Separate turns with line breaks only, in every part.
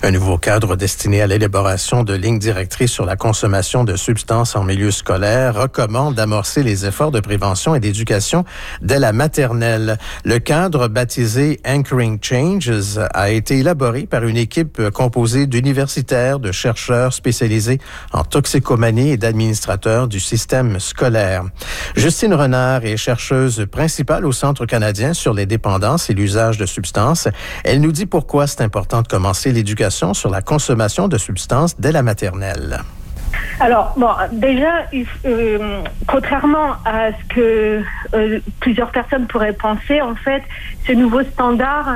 Un nouveau cadre destiné à l'élaboration de lignes directrices sur la consommation de substances en milieu scolaire recommande d'amorcer les efforts de prévention et d'éducation dès la maternelle. Le cadre baptisé Anchoring Changes a été élaboré par une équipe composée d'universitaires, de chercheurs spécialisés en toxicomanie et d'administrateurs du système scolaire. Justine Renard est chercheuse principale au Centre canadien sur les dépendances et l'usage de substances. Elle nous dit pourquoi c'est important de commencer l'éducation sur la consommation de substances dès la maternelle.
Alors, déjà, contrairement à ce que plusieurs personnes pourraient penser, en fait, ce nouveau standard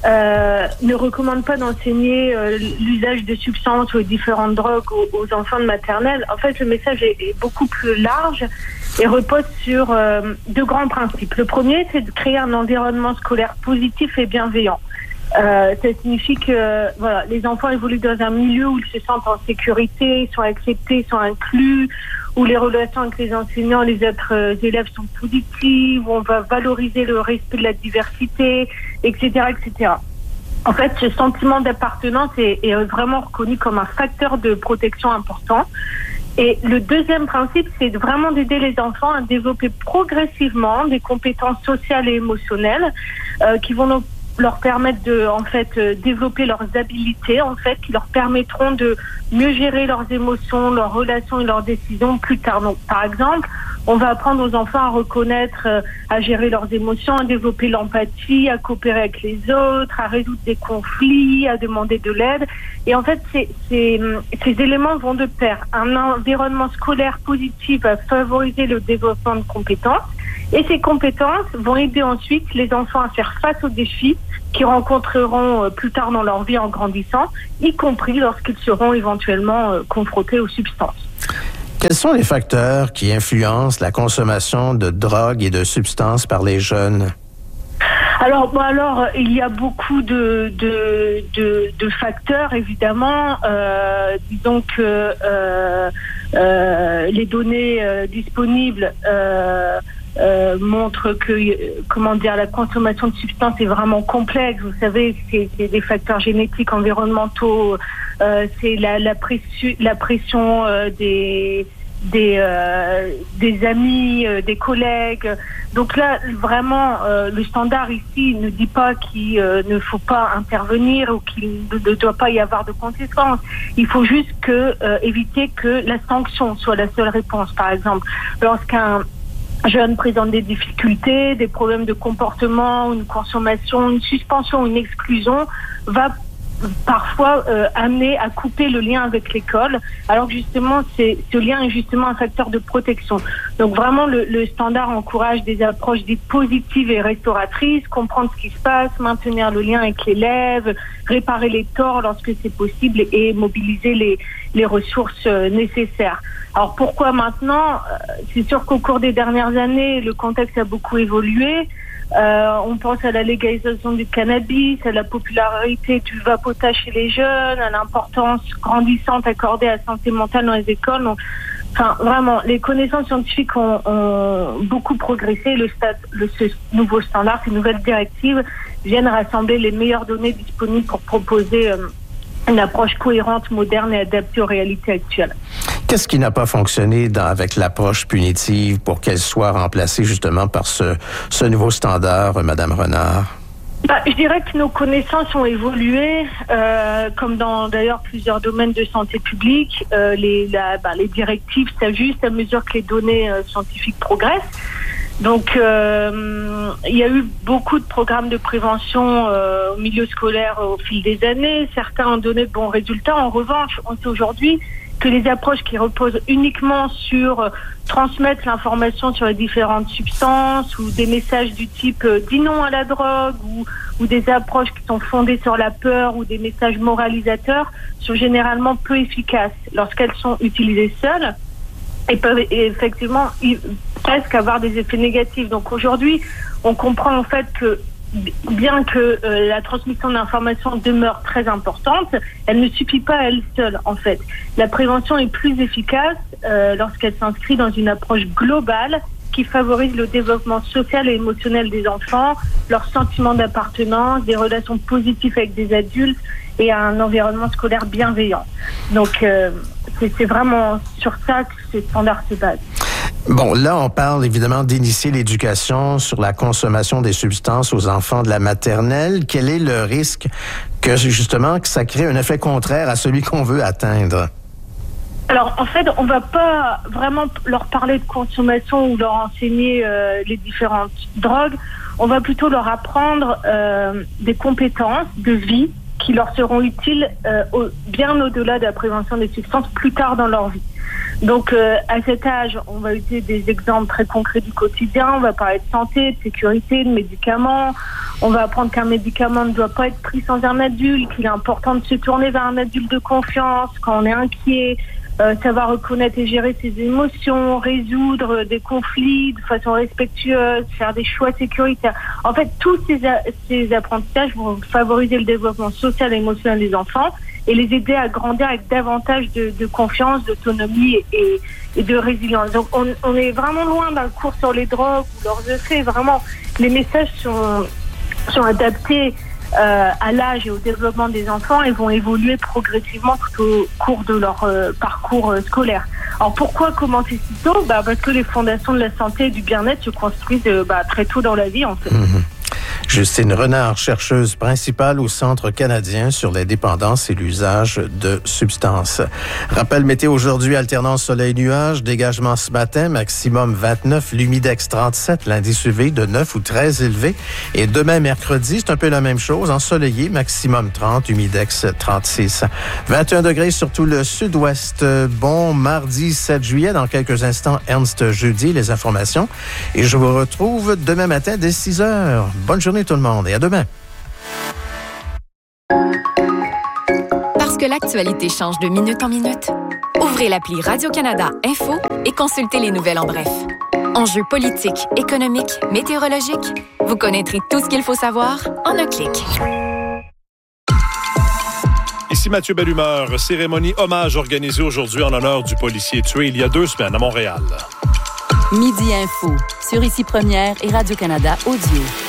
ne recommande pas d'enseigner l'usage de substances ou différentes drogues aux enfants de maternelle. En fait, le message est beaucoup plus large et repose sur deux grands principes. Le premier, c'est de créer un environnement scolaire positif et bienveillant. Ça signifie que les enfants évoluent dans un milieu où ils se sentent en sécurité, sont acceptés, sont inclus, où les relations avec les enseignants, les autres élèves sont positives, où on va valoriser le respect de la diversité, etc., etc. En fait, ce sentiment d'appartenance est vraiment reconnu comme un facteur de protection important. Et le deuxième principe, c'est vraiment d'aider les enfants à développer progressivement des compétences sociales et émotionnelles qui vont leur permettre de développer leurs habilités qui leur permettront de mieux gérer leurs émotions, leurs relations et leurs décisions plus tard. Donc, par exemple, on va apprendre aux enfants à reconnaître, à gérer leurs émotions, à développer l'empathie, à coopérer avec les autres, à résoudre des conflits, à demander de l'aide. Et en fait, ces éléments vont de pair. Un environnement scolaire positif va favoriser le développement de compétences. Et ces compétences vont aider ensuite les enfants à faire face aux défis qu'ils rencontreront plus tard dans leur vie en grandissant, y compris lorsqu'ils seront éventuellement confrontés aux substances.
Quels sont les facteurs qui influencent la consommation de drogues et de substances par les jeunes?
Alors, il y a beaucoup de facteurs, évidemment. Disons que les données disponibles montrent que, la consommation de substances est vraiment complexe. Vous savez, c'est des facteurs génétiques, environnementaux, c'est la pression des amis, des collègues. Donc là, vraiment, le standard ici ne dit pas qu'il ne faut pas intervenir ou qu'il ne doit pas y avoir de conséquences. Il faut juste éviter que la sanction soit la seule réponse. Par exemple, lorsqu'un jeune présente des difficultés, des problèmes de comportement, une consommation, une suspension, une exclusion, va parfois amener à couper le lien avec l'école, alors que justement ce lien est justement un facteur de protection. Donc vraiment le standard encourage des approches dites positives et restauratrices, comprendre ce qui se passe, maintenir le lien avec l'élève, réparer les torts lorsque c'est possible et mobiliser les ressources nécessaires. Alors pourquoi maintenant? C'est sûr qu'au cours des dernières années, le contexte a beaucoup évolué. On pense à la légalisation du cannabis, à la popularité du vapotage chez les jeunes, à l'importance grandissante accordée à la santé mentale dans les écoles. Donc, vraiment, les connaissances scientifiques ont beaucoup progressé. Ce nouveau standard, ces nouvelles directives viennent rassembler les meilleures données disponibles pour proposer une approche cohérente, moderne et adaptée aux réalités actuelles.
Qu'est-ce qui n'a pas fonctionné avec l'approche punitive pour qu'elle soit remplacée justement par ce nouveau standard, Madame Renard?
Je dirais que nos connaissances ont évolué, comme dans d'ailleurs plusieurs domaines de santé publique. Les directives s'ajustent à mesure que les données scientifiques progressent. Donc, il y a eu beaucoup de programmes de prévention au milieu scolaire au fil des années. Certains ont donné de bons résultats. En revanche, on sait aujourd'hui que les approches qui reposent uniquement sur transmettre l'information sur les différentes substances ou des messages du type dis non à la drogue ou des approches qui sont fondées sur la peur ou des messages moralisateurs sont généralement peu efficaces lorsqu'elles sont utilisées seules et peuvent effectivement presque avoir des effets négatifs. Donc aujourd'hui, on comprend en fait que bien que la transmission d'informations demeure très importante, elle ne suffit pas à elle seule, en fait. La prévention est plus efficace lorsqu'elle s'inscrit dans une approche globale qui favorise le développement social et émotionnel des enfants, leur sentiment d'appartenance, des relations positives avec des adultes et un environnement scolaire bienveillant. Donc, c'est vraiment sur ça que ces standards se basent.
Bon, là, on parle évidemment d'initier l'éducation sur la consommation des substances aux enfants de la maternelle. Quel est le risque que, justement, que ça crée un effet contraire à celui qu'on veut atteindre?
Alors, en fait, on va pas vraiment leur parler de consommation ou leur enseigner les différentes drogues. On va plutôt leur apprendre des compétences de vie qui leur seront utiles bien au-delà de la prévention des substances plus tard dans leur vie. Donc, à cet âge, on va utiliser des exemples très concrets du quotidien. On va parler de santé, de sécurité, de médicaments. On va apprendre qu'un médicament ne doit pas être pris sans un adulte, qu'il est important de se tourner vers un adulte de confiance quand on est inquiet, savoir reconnaître et gérer ses émotions, résoudre des conflits de façon respectueuse, faire des choix sécuritaires. En fait, tous ces apprentissages vont favoriser le développement social et émotionnel des enfants et les aider à grandir avec davantage de confiance, d'autonomie et de résilience. Donc, on est vraiment loin d'un cours sur les drogues ou leurs effets. Vraiment, les messages sont adaptés à l'âge et au développement des enfants et vont évoluer progressivement tout au cours de leur parcours scolaire. Alors pourquoi commencer si tôt? Parce que les fondations de la santé et du bien-être se construisent très tôt dans la vie en fait.
Mmh. Justine Renard, chercheuse principale au Centre canadien sur les dépendances et l'usage de substances. Rappel météo aujourd'hui, alternance soleil-nuage, dégagement ce matin, maximum 29, l'humidex 37, l'indice UV de 9 ou très élevé. Et demain, mercredi, c'est un peu la même chose, ensoleillé, maximum 30, humidex 36. 21 degrés sur tout le sud-ouest. Bon mardi 7 juillet, dans quelques instants, Ernst Jeudi, les informations. Et je vous retrouve demain matin dès 6 heures. Bonne journée tout le monde et à demain.
Parce que l'actualité change de minute en minute, ouvrez l'appli Radio-Canada Info et consultez les nouvelles en bref. Enjeux politiques, économiques, météorologiques, vous connaîtrez tout ce qu'il faut savoir en un clic.
Ici Mathieu Bellumeur, cérémonie hommage organisée aujourd'hui en l'honneur du policier tué il y a 2 semaines à Montréal.
Midi Info, sur Ici Première et Radio-Canada Audio.